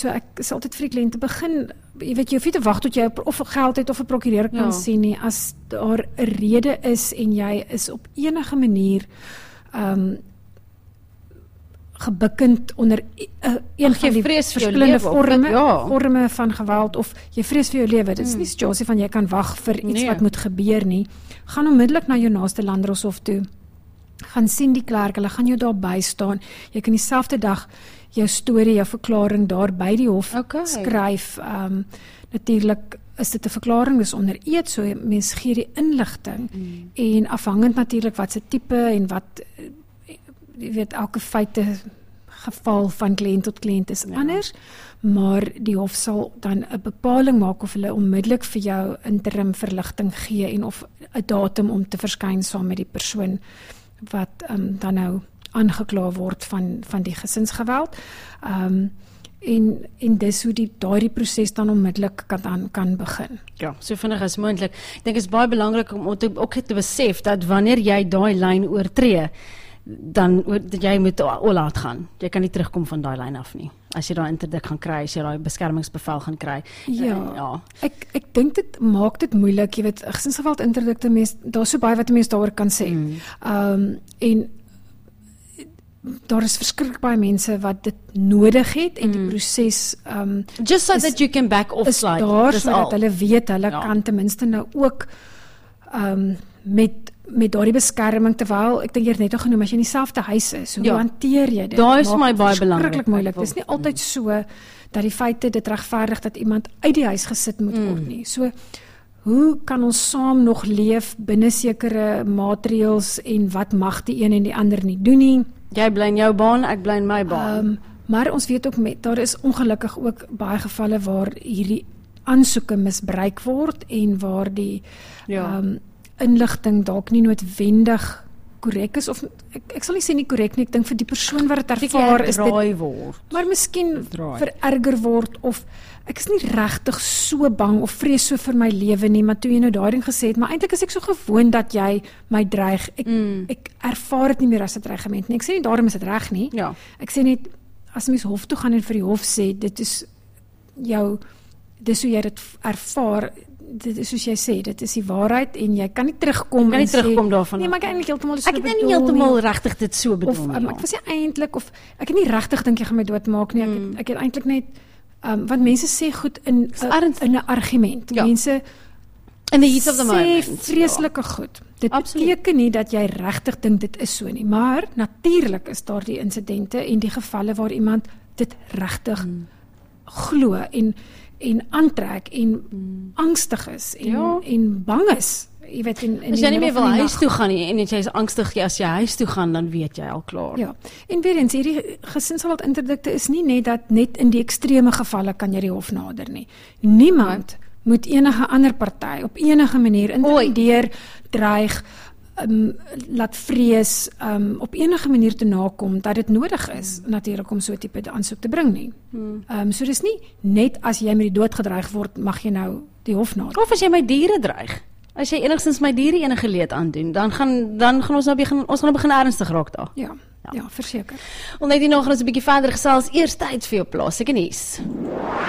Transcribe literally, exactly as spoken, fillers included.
So ek is altyd vir die kliënte begin, jy weet, jy hoef nie te wag tot jy of geld het of 'n prokureur kan Ja. sien nie, as daar 'n rede is en jy is op enige manier um, gebukkend onder uh, een Ag, jy van die vrees vir jou verskillende lewe, of vorme, dit- ja. vorme van geweld, of jy vrees vir jou lewe, dit is nie 'n situasie van jy kan wag vir iets Nee. wat moet gebeur nie, gaan onmiddellik na jou naaste landdroshof toe, gaan sien die klerk, hulle gaan jou daar bystaan, jy kan dieselfde dag jou storie, jou verklaring daar by die hof Okay. skryf. Um, natuurlik is dit 'n verklaring, dis onder eed, so mens gee die inligting, Mm. en afhangend natuurlik wat se tipe en wat, eh, jy weet, elke feite geval van kliënt tot kliënt is Ja. anders, maar die hof sal dan 'n bepaling maak of hulle onmiddellik vir jou interim verligting gee en of 'n datum om te verskyn saam met die persoon wat um, dan nou aangekla word van van die gesinsgeweld. Um, en en dis hoe die daardie proses dan onmiddellik kan dan kan begin. Ja, so vinnig as moontlik. Ek dink dit is baie belangrik om te, ook te besef dat wanneer jy daai lyn oortree, dan oor- dat jy moet all out gaan. Jy kan nie terugkom van daai lyn af nie. As jy daai interdik gaan kry, as jy daai beskermingsbevel gaan kry. Ja. Uh, ja. Ek ek dink dit maak dit moeilik, jy weet, gesinsgeweld interdikte mens, daar's so baie wat 'n mens daaroor kan sê. Mm. Um en daar is verskriklik baie mense wat dit nodig het en die Mm. proses um Just so is- that you can back off is slide. daar Dis sodat al. hulle weet hulle Ja. kan ten minste nou ook um met met daardie beskerming, terwyl ek dink jy het net al genoem, as jy in dieselfde huis is, hoe Ja. hanteer jy dit? Daai is Maak my dit baie verskriklik belangrik. moeilik. Dit is nie altyd so dat die feite dit regverdig dat iemand uit die huis gesit moet Mm. word nie. So hoe kan ons saam nog leef binne sekere maatreëls en wat mag die een en die ander nie doen nie? Jy bly in jou baan, ek bly in my baan. Um, maar ons weet ook met daar is ongelukkig ook baie gevalle waar hierdie aansoeke misbruik word en waar die Ja. um, inligting dalk nie noodwendig korrek is, of ek, ek sal nie sê nie korrek nie, ek dink vir die persoon wat dit ervaar is dit, draai word. maar miskien Draai. vererger word, of ek is nie regtig so bang of vrees so vir my lewe nie, maar toe jy nou daardie gesê het, maar eintlik is ek so gewoond dat jy my dreig, ek, Mm. ek ervaar dit nie meer as 'n dreigement nie, ek sê nie daarom is dit reg nie, Ja. ek sê net, as mens hof toe gaan en vir die hof sê, dit is jou, dis hoe jy dit ervaar, dit is soos jy sê, dit is die waarheid en jy kan nie terugkom Kan nie en sê, terugkom daarvan nee, af maar ek het eintlik heeltemal so Ek het nie bedoel heeltemal nie, regtig dit so bedoel of um, nie. ek was nie eintlik, of ek het nie regtig dink jy gaan my doodmaak nie, ek Mm. het, ek het eintlik net, um, want mense sê goed in Dis uh, ernstig. in 'n argument, Ja. mense In the heat of the sê moment. vreeslike goed. Dit Absoluut. beteken nie dat jy regtig dink dit is so nie, maar natuurlik is daar die insidente en die gevalle waar iemand dit regtig Mm. glo en en aantrek en Mm. angstig is en Ja. en bang is. Jy weet in in As die jy nie meer middel wil van die huis nag. toe gaan nie en jy is angstig as jy huis toe gaan, dan weet jy al klaar. Ja. En weer eens, hierdie gesinsgeweld interdikte is nie net dat net in die ekstreme gevalle kan jy die hof nader nie. Niemand moet enige ander party op enige manier intimideer, dreig, um, laat vrees, um, op enige manier te nakom dat dit nodig is natuurlik om so 'n tipe aansoek te bring nie. Hmm. Um, so dis nie net as jy met die dood gedreig word, mag jy nou die hof nader. Of as jy my diere dreig. As jy enigstens my diere enige leed aandoen, dan gaan dan gaan ons nou begin ons gaan nou begin ernstig raak daar. Ja, ja, verseker. Ons net hier nog gaan ons 'n bietjie verder gesels. Eers tyd vir jou plaaslike nuus.